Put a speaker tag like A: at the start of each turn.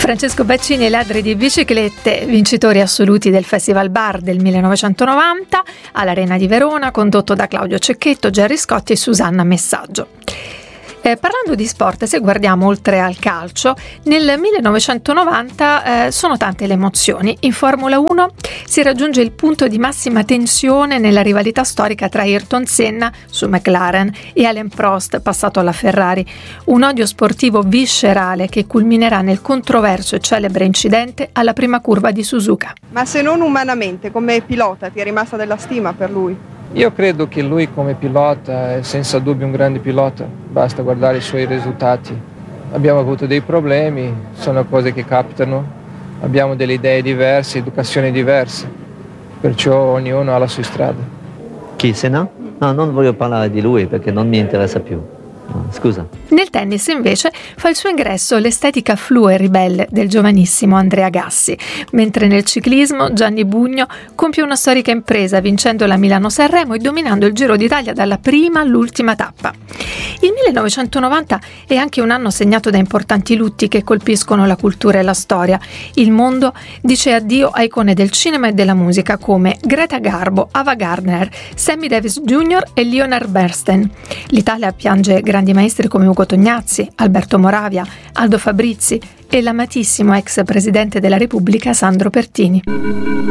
A: Francesco Baccini e i ladri di biciclette, vincitori assoluti del Festival Bar del 1990 all'Arena di Verona, condotto da Claudio Cecchetto, Gerry Scotti e Susanna Messaggio. Parlando di sport, se guardiamo oltre al calcio, nel 1990 sono tante le emozioni. In Formula 1 si raggiunge il punto di massima tensione nella rivalità storica tra Ayrton Senna su McLaren e Alain Prost, passato alla Ferrari. Un odio sportivo viscerale che culminerà nel controverso e celebre incidente alla prima curva di Suzuka.
B: Ma se non umanamente, come pilota, ti è rimasta della stima per lui?
C: Io credo che lui come pilota è senza dubbio un grande pilota, basta guardare i suoi risultati. Abbiamo avuto dei problemi, sono cose che capitano, abbiamo delle idee diverse, educazioni diverse, perciò ognuno ha la sua strada.
D: Chi, Senna? No, non voglio parlare di lui perché non mi interessa più. No, scusa.
A: Nel tennis invece fa il suo ingresso l'estetica flu e ribelle del giovanissimo Andrea Gassi, mentre nel ciclismo Gianni Bugno compie una storica impresa vincendo la Milano-Sanremo e dominando il Giro d'Italia dalla prima all'ultima tappa. Il 1990 è anche un anno segnato da importanti lutti che colpiscono la cultura e la storia. Il mondo dice addio a icone del cinema e della musica come Greta Garbo, Ava Gardner, Sammy Davis Jr. e Leonard Bernstein. L'Italia piange grandi maestri come Ugo Tognazzi, Alberto Moravia, Aldo Fabrizi e l'amatissimo ex presidente della Repubblica Sandro Pertini.